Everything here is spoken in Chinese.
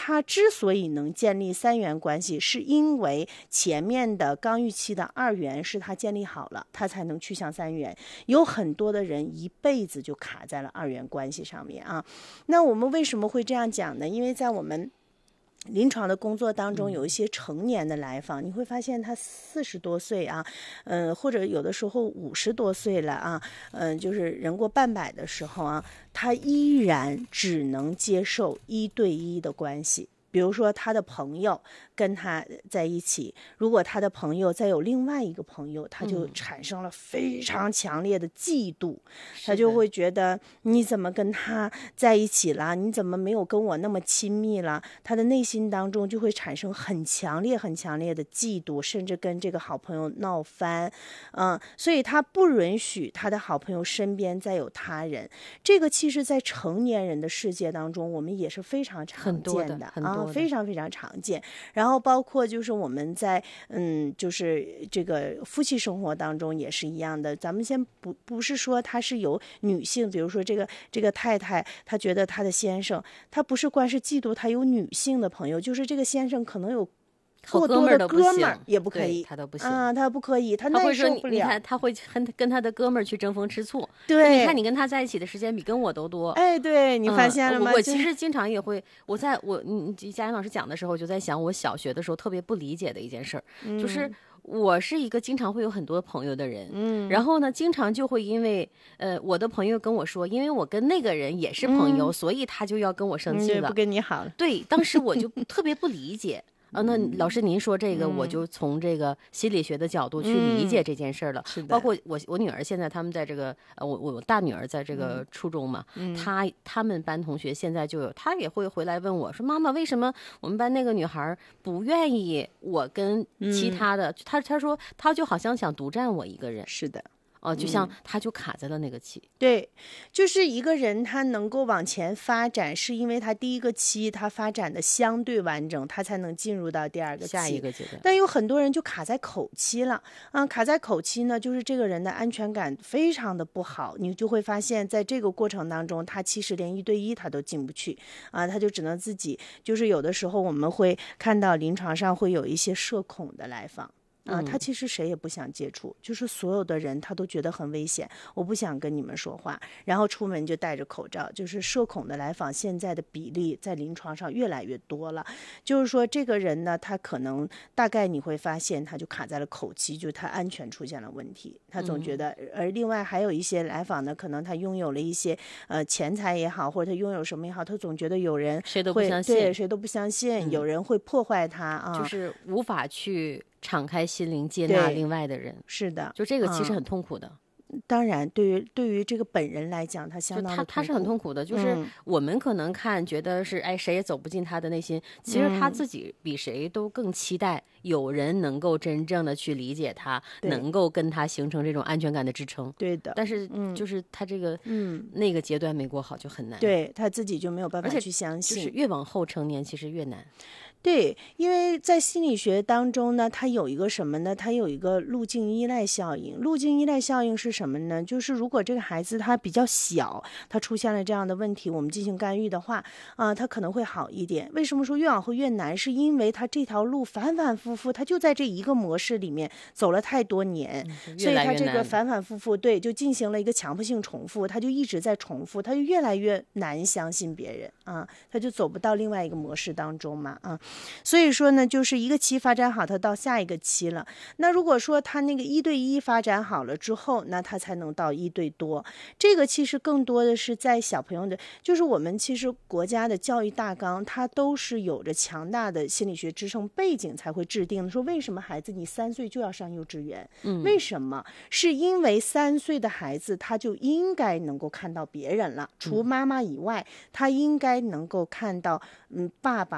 他之所以能建立3元关系，是因为前面的刚预期的2元是他建立好了，他才能去向3元。有很多的人一辈子就卡在了2元关系上面啊。那我们为什么会这样讲呢？因为在我们临床的工作当中，有一些成年的来访，你会发现他40多岁啊，或者有的时候50多岁了啊，就是人过半百的时候啊，他依然只能接受1对1的关系。比如说他的朋友跟他在一起，如果他的朋友再有另外一个朋友，他就产生了非常强烈的嫉妒，他就会觉得你怎么跟他在一起了，你怎么没有跟我那么亲密了，他的内心当中就会产生很强烈的嫉妒，甚至跟这个好朋友闹翻，所以他不允许他的好朋友身边再有他人。这个其实在成年人的世界当中，我们也是非常常见的非常非常常见。然后包括就是我们在就是这个夫妻生活当中也是一样的。咱们先不是说他是有女性，比如说这个太太，她觉得她的先生，她不是光是嫉妒他有女性的朋友，就是这个先生可能有过多的哥们儿也不可以， 他都不行啊，他不可以，他耐受不了。 你看，他会跟他的哥们儿去争风吃醋。 对， 你看你跟他在一起的时间比跟我都多。 哎，对，你发现了吗？ 我其实经常也会，嘉玲老师讲的时候，我就在想，我小学的时候特别不理解的一件事儿，就是我是一个经常会有很多朋友的人，然后呢，经常就会因为我的朋友跟我说，因为我跟那个人也是朋友，所以他就要跟我生气了， 不跟你好了。 对，当时我就特别不理解。那老师您说这个，我就从这个心理学的角度去理解这件事了。 是的， 包括我女儿现在他们在这个我大女儿在这个初中嘛，他们班同学现在就有，她也会回来问我说，妈妈为什么我们班那个女孩不愿意我跟其他的，她说她就好像想独占我一个人。 是的。 就像他就卡在了那个期。 对，就是一个人他能够往前发展，是因为他第一个期他发展的相对完整，他才能进入到第2个期下一个阶段。 但有很多人就卡在口期了卡在口期呢，就是这个人的安全感非常的不好，你就会发现在这个过程当中，他其实连1对1他都进不去他就只能自己，就是有的时候我们会看到临床上会有一些社恐的来访。他其实谁也不想接触，就是所有的人他都觉得很危险，我不想跟你们说话，然后出门就戴着口罩。就是社恐的来访现在的比例在临床上越来越多了，就是说这个人呢，他可能大概你会发现他就卡在了口期，就他安全出现了问题，他总觉得而另外还有一些来访呢，可能他拥有了一些钱财也好，或者他拥有什么也好，他总觉得有人谁都不相信， 对谁都不相信，有人会破坏他就是无法去敞开心灵接纳另外的人。 是的， 就这个其实很痛苦的。 当然对于这个本人来讲，他相当的痛苦， 他是很痛苦的。就是我们可能看觉得是谁也走不进他的内心，其实他自己比谁都更期待有人能够真正的去理解他，能够跟他形成这种安全感的支撑。 对的， 但是就是他这个那个阶段没过好就很难， 对他自己就没有办法去相信， 就是越往后成年其实越难。 对，因为在心理学当中呢，它有一个什么呢？它有一个路径依赖效应。路径依赖效应是什么呢？就是如果这个孩子他比较小，他出现了这样的问题，我们进行干预的话，他可能会好一点。为什么说越往后越难？是因为他这条路反反复复，他就在这一个模式里面走了太多年，所以他这个反反复复，对，就进行了一个强迫性重复，他就一直在重复，他就越来越难相信别人他就走不到另外一个模式当中嘛所以说呢，就是一个期发展好，他到下一个期了。那如果说他那个1对1发展好了之后，那他才能到1对多。这个其实更多的是在小朋友的，就是我们其实国家的教育大纲，它都是有着强大的心理学支撑背景才会制定的。说为什么孩子你3岁就要上幼稚园？为什么？是因为3岁的孩子他就应该能够看到别人了，除妈妈以外，他应该能够看到爸爸